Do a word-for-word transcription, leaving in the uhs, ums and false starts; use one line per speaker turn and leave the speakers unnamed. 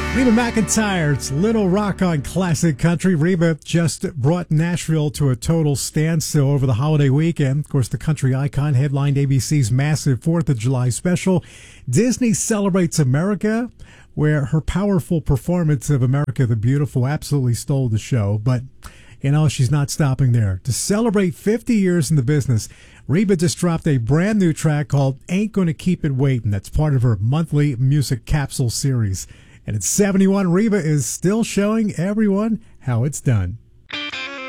Reba McEntire, it's Little Rock on Classic Country. Reba just brought Nashville to a total standstill over the holiday weekend. Of course, the country icon headlined A B C's massive fourth of July special, Disney Celebrates America, where her powerful performance of America the Beautiful absolutely stole the show. But, you know, she's not stopping there. To celebrate fifty years in the business, Reba just dropped a brand new track called Ain't Gonna Keep It Waitin'. That's part of her monthly music capsule series. And at seventy-one, Reba is still showing everyone how it's done.